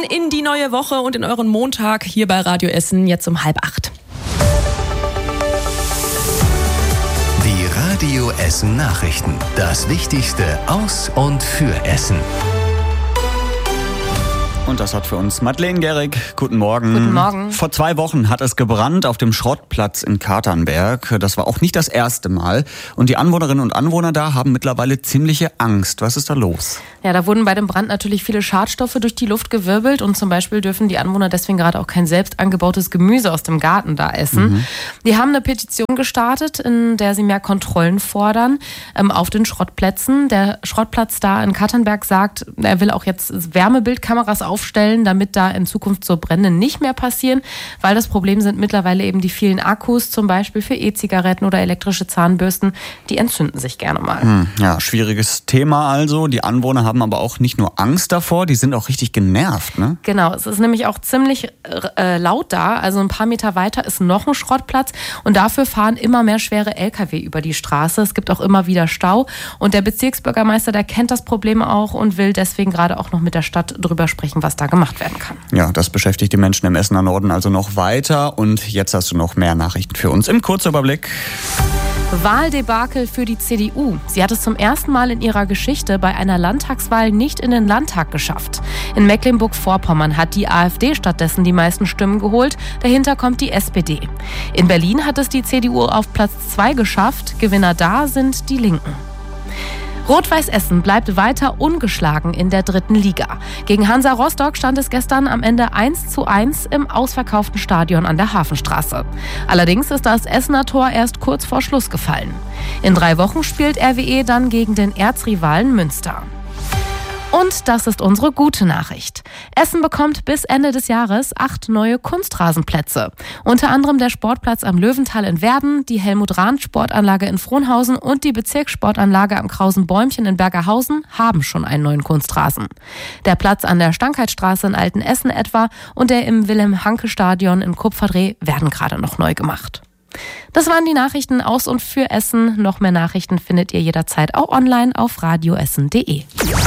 in die neue Woche und in euren Montag hier bei Radio Essen, jetzt um 7:30. Die Radio Essen Nachrichten. Das Wichtigste aus und für Essen. Und das hat für uns Madeleine Gehrig. Guten Morgen. Guten Morgen. Vor 2 Wochen hat es gebrannt auf dem Schrottplatz in Katernberg. Das war auch nicht das erste Mal. Und die Anwohnerinnen und Anwohner da haben mittlerweile ziemliche Angst. Was ist da los? Ja, da wurden bei dem Brand natürlich viele Schadstoffe durch die Luft gewirbelt und zum Beispiel dürfen die Anwohner deswegen gerade auch kein selbst angebautes Gemüse aus dem Garten da essen. Die haben eine Petition gestartet, in der sie mehr Kontrollen fordern auf den Schrottplätzen. Der Schrottplatz da in Katernberg sagt, er will auch jetzt Wärmebildkameras aufstellen, damit da in Zukunft so Brände nicht mehr passieren, weil das Problem sind mittlerweile eben die vielen Akkus, zum Beispiel für E-Zigaretten oder elektrische Zahnbürsten, die entzünden sich gerne mal. Ja, schwieriges Thema also. Die Anwohner haben aber auch nicht nur Angst davor, die sind auch richtig genervt, ne? Genau, es ist nämlich auch ziemlich laut da. Also ein paar Meter weiter ist noch ein Schrottplatz und dafür fahren immer mehr schwere Lkw über die Straße. Es gibt auch immer wieder Stau und der Bezirksbürgermeister, der kennt das Problem auch und will deswegen gerade auch noch mit der Stadt drüber sprechen, was da gemacht werden kann. Ja, das beschäftigt die Menschen im Essener Norden also noch weiter und jetzt hast du noch mehr Nachrichten für uns im Kurzüberblick. Wahldebakel für die CDU. Sie hat es zum ersten Mal in ihrer Geschichte bei einer Landtagswahl nicht in den Landtag geschafft. In Mecklenburg-Vorpommern hat die AfD stattdessen die meisten Stimmen geholt. Dahinter kommt die SPD. In Berlin hat es die CDU auf Platz 2 geschafft. Gewinner da sind die Linken. Rot-Weiß Essen bleibt weiter ungeschlagen in der 3. Liga. Gegen Hansa Rostock stand es gestern am Ende 1:1 im ausverkauften Stadion an der Hafenstraße. Allerdings ist das Essener Tor erst kurz vor Schluss gefallen. In 3 Wochen spielt RWE dann gegen den Erzrivalen Münster. Und das ist unsere gute Nachricht. Essen bekommt bis Ende des Jahres 8 neue Kunstrasenplätze. Unter anderem der Sportplatz am Löwental in Werden, die Helmut-Rahn-Sportanlage in Frohnhausen und die Bezirkssportanlage am Krausen Bäumchen in Bergerhausen haben schon einen neuen Kunstrasen. Der Platz an der Stankheitstraße in Altenessen etwa und der im Wilhelm-Hanke-Stadion in Kupferdreh werden gerade noch neu gemacht. Das waren die Nachrichten aus und für Essen. Noch mehr Nachrichten findet ihr jederzeit auch online auf radioessen.de.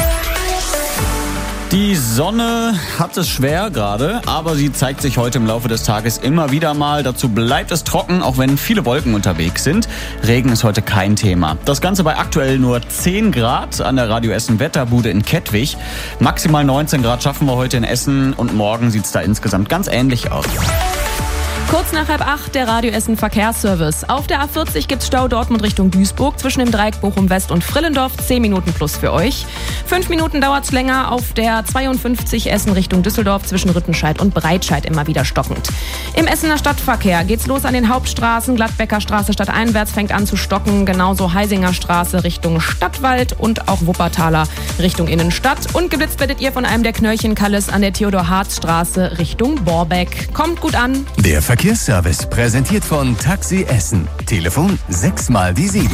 Die Sonne hat es schwer gerade, aber sie zeigt sich heute im Laufe des Tages immer wieder mal. Dazu bleibt es trocken, auch wenn viele Wolken unterwegs sind. Regen ist heute kein Thema. Das Ganze bei aktuell nur 10 Grad an der Radio Essen Wetterbude in Kettwig. Maximal 19 Grad schaffen wir heute in Essen und morgen sieht es da insgesamt ganz ähnlich aus. Kurz nach 7:30 der Radio Essen Verkehrsservice. Auf der A40 gibt's Stau Dortmund Richtung Duisburg zwischen dem Dreieck Bochum West und Frillendorf. 10 Minuten plus für euch. 5 Minuten dauert's länger auf der 52 Essen Richtung Düsseldorf zwischen Rüttenscheid und Breitscheid immer wieder stockend. Im Essener Stadtverkehr geht's los an den Hauptstraßen. Gladbecker Straße stadteinwärts fängt an zu stocken. Genauso Heisinger Straße Richtung Stadtwald und auch Wuppertaler Richtung Innenstadt. Und geblitzt werdet ihr von einem der Knöllchenkalles an der Theodor-Harz-Straße Richtung Borbeck. Kommt gut an. Der Verkehrsservice präsentiert von Taxi Essen. Telefon 6x7.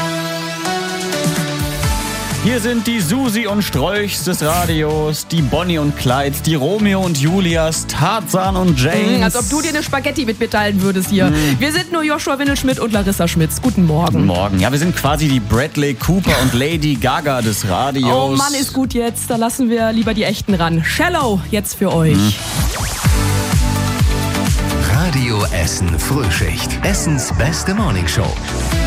Hier sind die Susi und Strolchs des Radios, die Bonnie und Clydes, die Romeo und Julias, Tarzan und James. Als ob du dir eine Spaghetti mitteilen würdest hier. Wir sind nur Joshua Windelschmidt und Larissa Schmitz. Guten Morgen. Guten Morgen. Ja, wir sind quasi die Bradley Cooper und Lady Gaga des Radios. Oh Mann, ist gut jetzt. Da lassen wir lieber die Echten ran. Shallow jetzt für euch. Radio Essen Frühschicht. Essens beste Morningshow.